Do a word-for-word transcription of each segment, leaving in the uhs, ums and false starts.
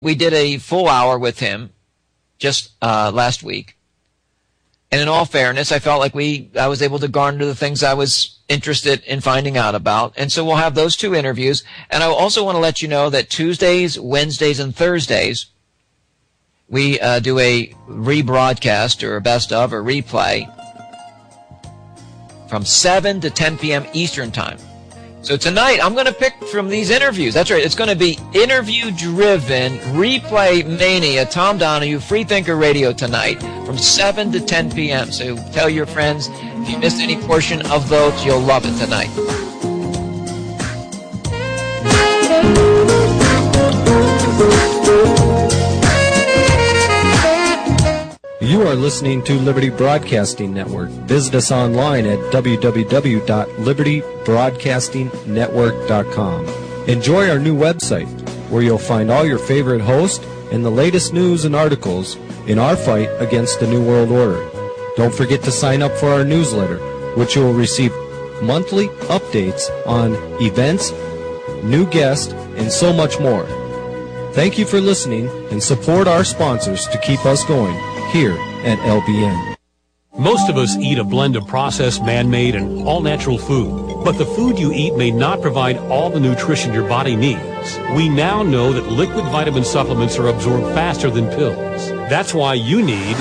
We did a full hour with him just uh, last week. And in all fairness, I felt like we I was able to garner the things I was interested in finding out about. And so we'll have those two interviews. And I also want to let you know that Tuesdays, Wednesdays, and Thursdays, we uh, do a rebroadcast or a best of or replay from seven to ten p.m. Eastern Time. So tonight, I'm going to pick from these interviews. That's right. It's going to be interview-driven replay mania. Tom Donahue, Freethinker Radio tonight from seven to ten p.m. So tell your friends, if you missed any portion of those, you'll love it tonight. You are listening to Liberty Broadcasting Network. Visit us online at w w w dot liberty broadcasting network dot com. Enjoy our new website, where you'll find all your favorite hosts and the latest news and articles in our fight against the New World Order. Don't forget to sign up for our newsletter, which you will receive monthly updates on events, new guests, and so much more. Thank you for listening, and support our sponsors to keep us going here at L B N. Most of us eat a blend of processed, man-made, and all-natural food. But the food you eat may not provide all the nutrition your body needs. We now know that liquid vitamin supplements are absorbed faster than pills. That's why you need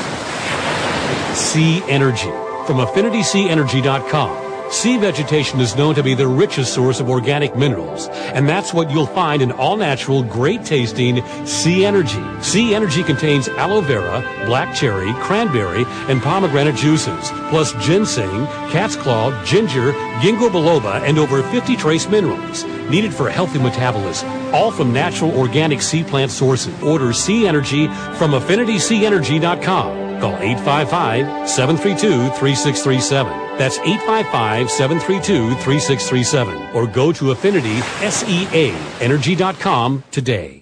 Sea Energy from affinity sea energy dot com. Sea vegetation is known to be the richest source of organic minerals, and that's what you'll find in all-natural, great-tasting Sea Energy. Sea Energy contains aloe vera, black cherry, cranberry, and pomegranate juices, plus ginseng, cat's claw, ginger, ginkgo biloba, and over fifty trace minerals needed for a healthy metabolism, all from natural organic sea plant sources. Order Sea Energy from affinity sea energy dot com. Call eight five five, seven three two, three six three seven. That's eight five five, seven three two, three six three seven. Or go to affinity sea energy dot com today.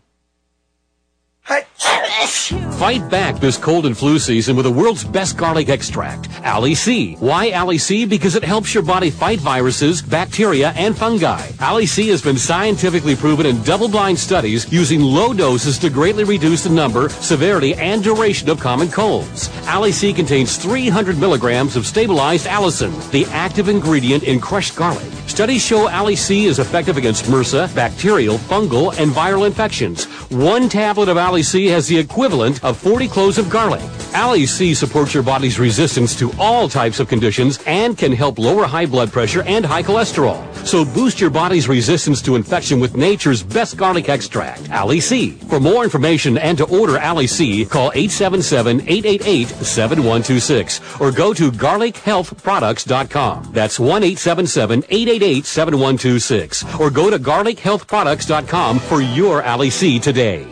Fight back this cold and flu season with the world's best garlic extract, Ali C. Why Ali C? Because it helps your body fight viruses, bacteria, and fungi. Ali C has been scientifically proven in double-blind studies using low doses to greatly reduce the number, severity, and duration of common colds. Ali C contains three hundred milligrams of stabilized allicin, the active ingredient in crushed garlic. Studies show Ali C is effective against MRSA, bacterial, fungal, and viral infections. One tablet of Ali C has the equivalent of forty cloves of garlic. Ali C supports your body's resistance to all types of conditions and can help lower high blood pressure and high cholesterol. So boost your body's resistance to infection with nature's best garlic extract, Ali C. For more information and to order Ali C, call eight seven seven, eight eight eight, seven one two six or go to garlic health products dot com. That's one eight seven seven, eight eight eight, seven one two six or go to garlic health products dot com for your Ali C today.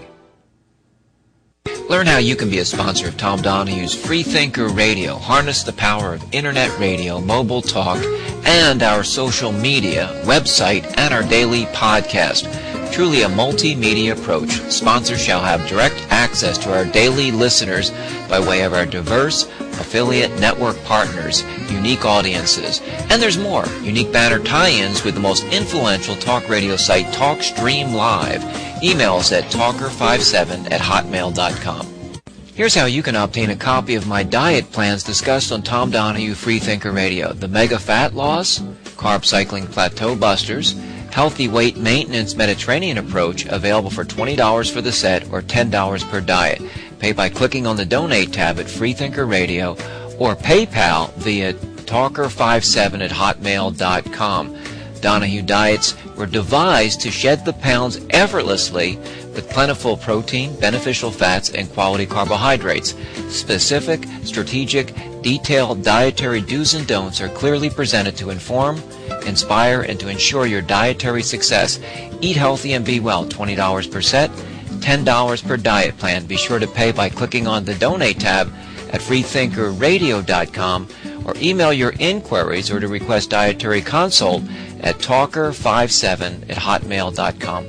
Learn how you can be a sponsor of Tom Donahue's Freethinker Radio. Harness the power of internet radio, mobile talk, and our social media, website, and our daily podcast. Truly a multimedia approach. Sponsors shall have direct access to our daily listeners by way of our diverse affiliate network partners, unique audiences, and there's more. Unique banner tie-ins with the most influential talk radio site, TalkStream Live. Emails at talker five seven at hotmail dot com. Here's how you can obtain a copy of my diet plans discussed on Tom Donahue Freethinker Radio. The Mega Fat Loss, Carb Cycling Plateau Busters, Healthy Weight Maintenance Mediterranean Approach, available for twenty dollars for the set or ten dollars per diet. Pay by clicking on the Donate tab at Freethinker Radio or PayPal via talker five seven at hotmail dot com. Donahue diets were devised to shed the pounds effortlessly with plentiful protein, beneficial fats, and quality carbohydrates. Specific, strategic, detailed dietary do's and don'ts are clearly presented to inform, inspire, and to ensure your dietary success. Eat healthy and be well, twenty dollars per set, ten dollars per diet plan. Be sure to pay by clicking on the Donate tab at freethinker radio dot com or email your inquiries or to request dietary consult at talker five seven at hotmail dot com.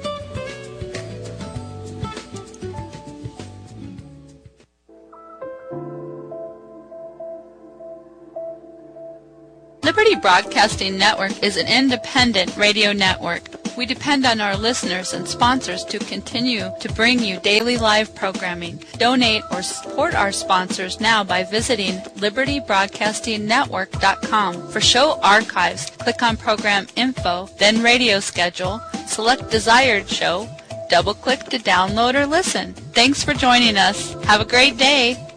Liberty Broadcasting Network is an independent radio network. We depend on our listeners and sponsors to continue to bring you daily live programming. Donate or support our sponsors now by visiting liberty broadcasting network dot com. For show archives, click on Program Info, then Radio Schedule, select desired show, double-click to download or listen. Thanks for joining us. Have a great day.